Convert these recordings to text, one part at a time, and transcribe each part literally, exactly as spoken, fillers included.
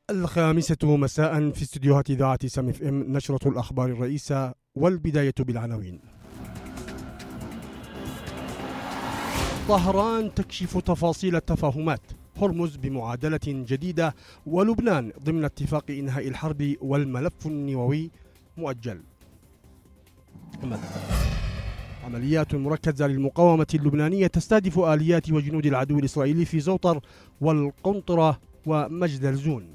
الخامسة مساء في استديوهات إذاعة سام اف ام، نشرة الأخبار الرئيسة، والبداية بالعناوين. طهران تكشف تفاصيل التفاهمات، هرمز بمعادلة جديدة، ولبنان ضمن اتفاق إنهاء الحرب والملف النووي مؤجل. عمليات مركزة للمقاومة اللبنانية تستهدف آليات وجنود العدو الإسرائيلي في زوطر والقنطرة ومجدلزون.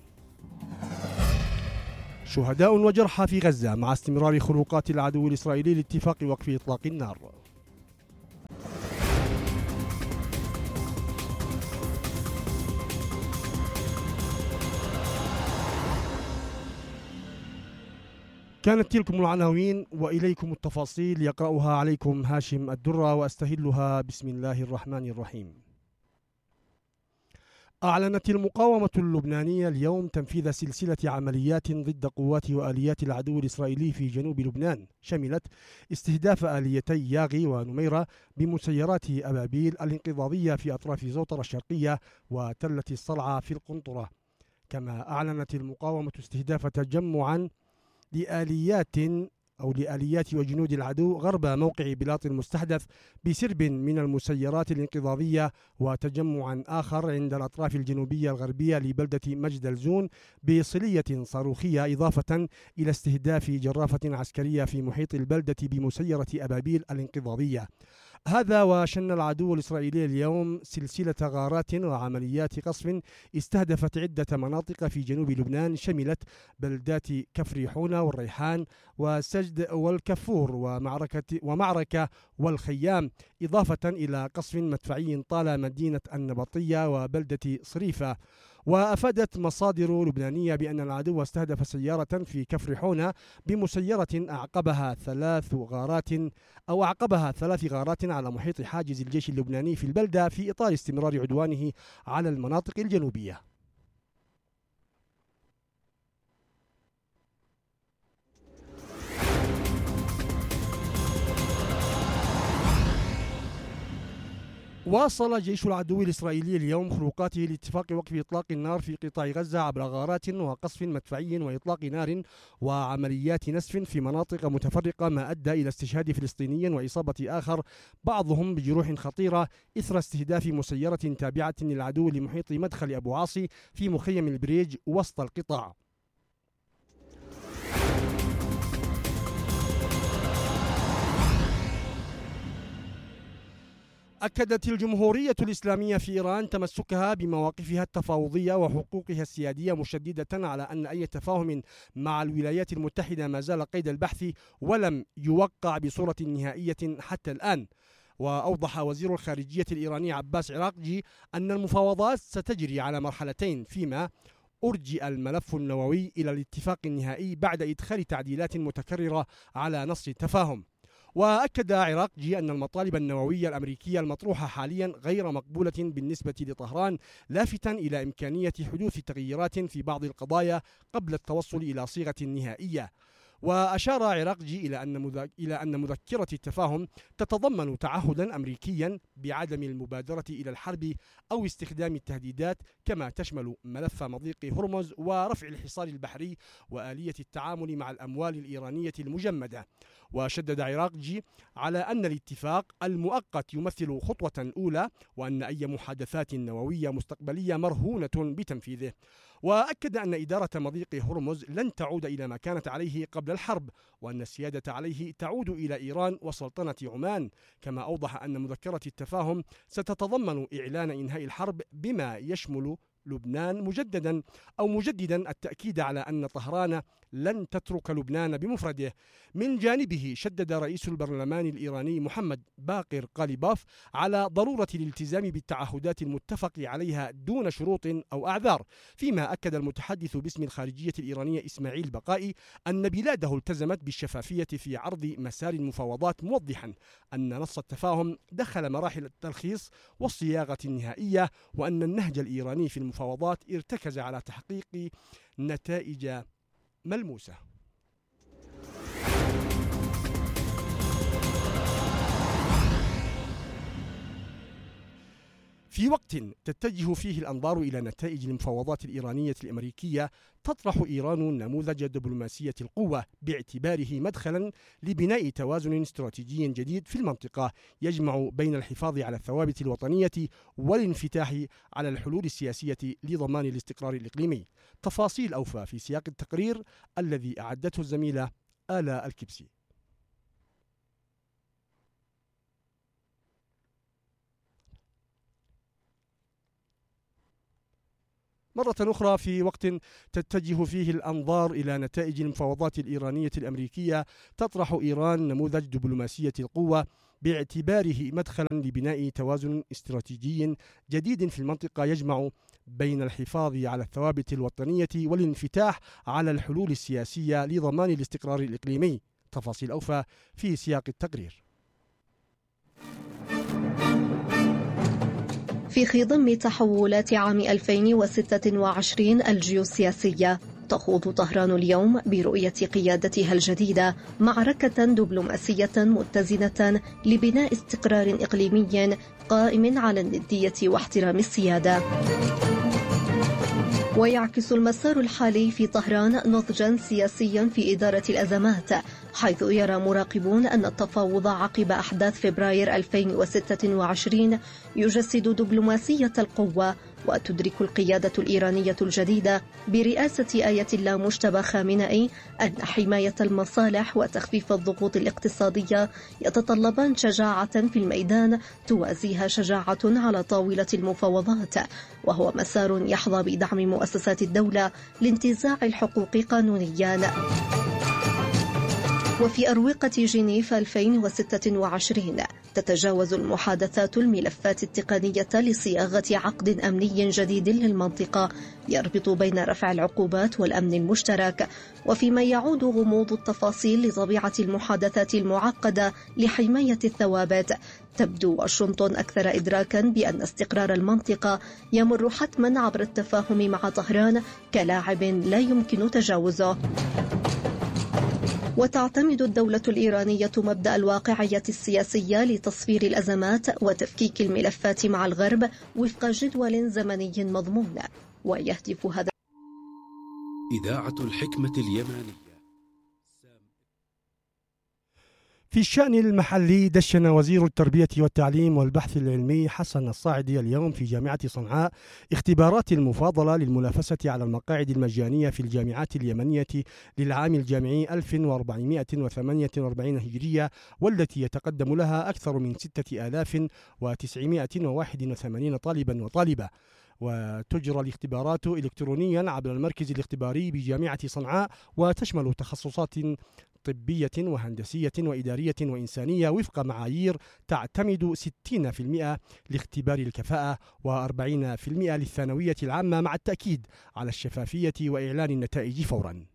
شهداء وجرحى في غزة مع استمرار خروقات العدو الإسرائيلي لاتفاق وقف إطلاق النار. كانت تلكم العناوين وإليكم التفاصيل، يقرأها عليكم هاشم الدرة وأستهلها بسم الله الرحمن الرحيم. أعلنت المقاومة اللبنانية اليوم تنفيذ سلسلة عمليات ضد قوات وآليات العدو الإسرائيلي في جنوب لبنان، شملت استهداف آليتي ياغي ونميرة بمسيرات أبابيل الانقضاضية في أطراف زوطر الشرقية وتلة الصلعة في القنطرة. كما أعلنت المقاومة استهداف تجمعا لآليات أو لآليات وجنود العدو غرب موقع بلاط المستحدث بسرب من المسيرات الانقضاضية، وتجمعا آخر عند الأطراف الجنوبية الغربية لبلدة مجدلزون بصلية صاروخية، إضافة إلى استهداف جرافة عسكرية في محيط البلدة بمسيرة أبابيل الانقضاضية. هذا وشن العدو الإسرائيلي اليوم سلسلة غارات وعمليات قصف استهدفت عدة مناطق في جنوب لبنان، شملت بلدات كفر حونة والريحان وسجد والكفور ومعركة ومعركة والخيام، إضافة إلى قصف مدفعي طال مدينة النبطية وبلدة صريفة. وأفادت مصادر لبنانية بأن العدو استهدف سيارة في كفر حونة بمسيرة أعقبها ثلاث غارات أو أعقبها ثلاث غارات على محيط حاجز الجيش اللبناني في البلدة في إطار استمرار عدوانه على المناطق الجنوبية. واصل جيش العدو الإسرائيلي اليوم خروقاته لاتفاق وقف إطلاق النار في قطاع غزة عبر غارات وقصف مدفعي وإطلاق نار وعمليات نسف في مناطق متفرقة، ما أدى إلى استشهاد فلسطيني وإصابة آخر بعضهم بجروح خطيرة إثر استهداف مسيرة تابعة للعدو لمحيط مدخل أبو عاصي في مخيم البريج وسط القطاع. أكدت الجمهورية الإسلامية في إيران تمسكها بمواقفها التفاوضية وحقوقها السيادية، مشددة على أن أي تفاهم مع الولايات المتحدة ما زال قيد البحث ولم يوقع بصورة نهائية حتى الآن. وأوضح وزير الخارجية الإيراني عباس عراقجي أن المفاوضات ستجري على مرحلتين، فيما أرجئ الملف النووي إلى الاتفاق النهائي بعد إدخال تعديلات متكررة على نص التفاهم. وأكد عراقجي أن المطالب النووية الأمريكية المطروحة حاليا غير مقبولة بالنسبة لطهران، لافتاً إلى إمكانية حدوث تغييرات في بعض القضايا قبل التوصل إلى صيغة نهائية. وأشار عراقجي إلى أن إلى أن مذكرة التفاهم تتضمن تعهدا أمريكيا بعدم المبادرة إلى الحرب أو استخدام التهديدات، كما تشمل ملف مضيق هرمز ورفع الحصار البحري وآلية التعامل مع الأموال الإيرانية المجمدة. وشدد عراقجي على أن الاتفاق المؤقت يمثل خطوة أولى، وأن أي محادثات نووية مستقبلية مرهونة بتنفيذه. وأكد أن إدارة مضيق هرمز لن تعود إلى ما كانت عليه قبل الحرب، وأن السيادة عليه تعود إلى إيران وسلطنة عمان. كما أوضح أن مذكرة التفاهم ستتضمن إعلان إنهاء الحرب بما يشمل لبنان، مجددا أو مجددا التأكيد على أن طهران لن تترك لبنان بمفرده. من جانبه شدد رئيس البرلمان الإيراني محمد باقر قاليباف على ضرورة الالتزام بالتعهدات المتفق عليها دون شروط أو أعذار، فيما أكد المتحدث باسم الخارجية الإيرانية إسماعيل بقائي أن بلاده التزمت بالشفافية في عرض مسار المفاوضات، موضحا أن نص التفاهم دخل مراحل التلخيص والصياغة النهائية، وأن النهج الإيراني في المفاوضات ارتكز على تحقيق نتائج ملموسة. في وقت تتجه فيه الأنظار إلى نتائج المفاوضات الإيرانية الأمريكية، تطرح إيران نموذج دبلوماسية القوة باعتباره مدخلا لبناء توازن استراتيجي جديد في المنطقة يجمع بين الحفاظ على الثوابت الوطنية والانفتاح على الحلول السياسية لضمان الاستقرار الإقليمي. تفاصيل أوفى في سياق التقرير الذي أعدته الزميلة آلاء الكبسي. مرة أخرى، في وقت تتجه فيه الأنظار إلى نتائج المفاوضات الإيرانية الأمريكية، تطرح إيران نموذج دبلوماسية القوة باعتباره مدخلا لبناء توازن استراتيجي جديد في المنطقة يجمع بين الحفاظ على الثوابت الوطنية والانفتاح على الحلول السياسية لضمان الاستقرار الإقليمي. تفاصيل أوفى في سياق التقرير. في خضم تحولات عام ألفين وستة وعشرين الجيوسياسية، تخوض طهران اليوم برؤية قيادتها الجديدة معركة دبلوماسية متزنة لبناء استقرار إقليمي قائم على الندية واحترام السيادة. ويعكس المسار الحالي في طهران نضجا سياسيا في إدارة الأزمات، حيث يرى مراقبون أن التفاوض عقب أحداث فبراير ألفين وستة وعشرين يجسد دبلوماسية القوة، وتدرك القيادة الإيرانية الجديدة برئاسة آية الله مجتبى خامنئي أن حماية المصالح وتخفيف الضغوط الاقتصادية يتطلبان شجاعة في الميدان توازيها شجاعة على طاولة المفاوضات، وهو مسار يحظى بدعم مؤسسات الدولة لانتزاع الحقوق قانونيا. وفي أروقة جنيف ألفين وستة وعشرين تتجاوز المحادثات الملفات التقنية لصياغة عقد أمني جديد للمنطقة يربط بين رفع العقوبات والأمن المشترك، وفيما يعود غموض التفاصيل لطبيعة المحادثات المعقدة لحماية الثوابت، تبدو واشنطن أكثر إدراكا بأن استقرار المنطقة يمر حتما عبر التفاهم مع طهران كلاعب لا يمكن تجاوزه. وتعتمد الدولة الإيرانية مبدأ الواقعية السياسية لتصفير الأزمات وتفكيك الملفات مع الغرب وفق جدول زمني مضمون، ويهدف هذا إذاعة الحكمة اليمانية. في الشأن المحلي، دشن وزير التربية والتعليم والبحث العلمي حسن الصاعدي اليوم في جامعة صنعاء اختبارات المفاضلة للمنافسة على المقاعد المجانية في الجامعات اليمنية للعام الجامعي ألف وأربعمائة وثمانية وأربعين هجرية، والتي يتقدم لها أكثر من ستة آلاف وتسعمائة وواحد وثمانين طالبا وطالبة. وتجرى الاختبارات إلكترونيا عبر المركز الاختباري بجامعة صنعاء، وتشمل تخصصات طبية وهندسية وإدارية وإنسانية وفق معايير تعتمد ستين بالمئة لاختبار الكفاءة وأربعين بالمئة للثانوية العامة، مع التأكيد على الشفافية وإعلان النتائج فورا.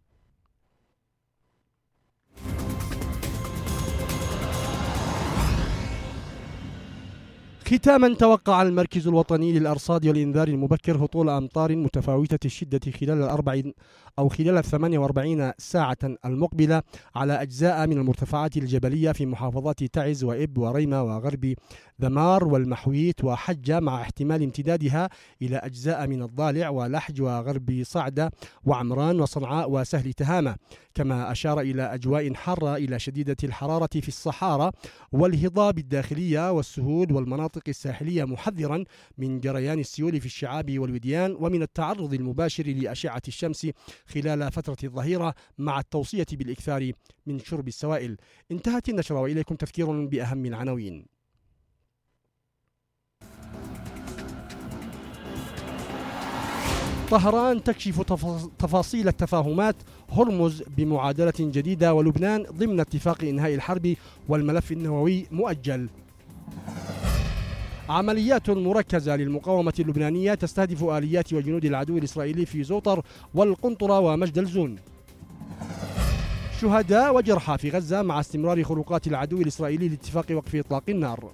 ختاما، توقع المركز الوطني للأرصاد والإنذار المبكر هطول أمطار متفاوتة الشدة خلال الأربع أو خلال الثمانية وأربعين ساعة المقبلة على أجزاء من المرتفعات الجبلية في محافظات تعز وإب وريمة وغرب ذمار والمحويت وحجة، مع احتمال امتدادها إلى أجزاء من الضالع ولحج وغرب صعدة وعمران وصنعاء وسهل تهامة. كما أشار إلى أجواء حارة إلى شديدة الحرارة في الصحارى والهضاب الداخلية والسهول والمناطق الساحلية، محذرا من جريان السيول في الشعاب والوديان ومن التعرض المباشر لأشعة الشمس خلال فترة الظهيرة، مع التوصية بالإكثار من شرب السوائل. انتهت النشرة، وإليكم تذكير بأهم العناوين. طهران تكشف تفاصيل التفاهمات، هرمز بمعادلة جديدة، ولبنان ضمن اتفاق إنهاء الحرب والملف النووي مؤجل. عمليات مركزة للمقاومة اللبنانية تستهدف آليات وجنود العدو الإسرائيلي في زوطر والقنطرة ومجد الزون. شهداء وجرحى في غزة مع استمرار خروقات العدو الإسرائيلي لاتفاق وقف إطلاق النار.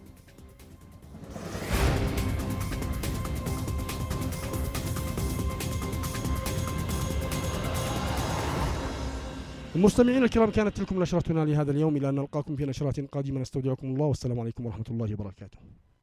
المستمعين الكرام، كانت لكم نشرتنا لهذا اليوم، إلى أن نلقاكم في نشرات قادمة. نستودعكم الله، والسلام عليكم ورحمة الله وبركاته.